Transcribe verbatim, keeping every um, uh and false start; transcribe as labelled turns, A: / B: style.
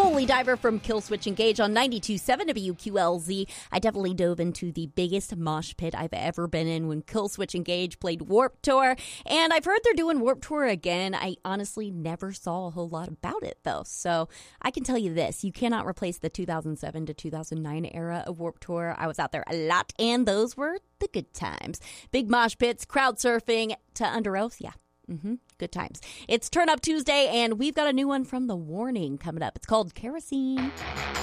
A: Holy Diver from Killswitch Engage on ninety-two point seven W Q L Z. I definitely dove into the biggest mosh pit I've ever been in when Killswitch Engage played Warped Tour, and I've heard they're doing Warped Tour again. I honestly never saw a whole lot about it, though, so I can tell you this. You cannot replace the two thousand seven to two thousand nine era of Warped Tour. I was out there a lot, and those were the good times. Big mosh pits, crowd surfing to Under Oath, yeah. Mm-hmm. Good times. It's Turn Up Tuesday, and we've got a new one from The Warning coming up. It's called Kerosene.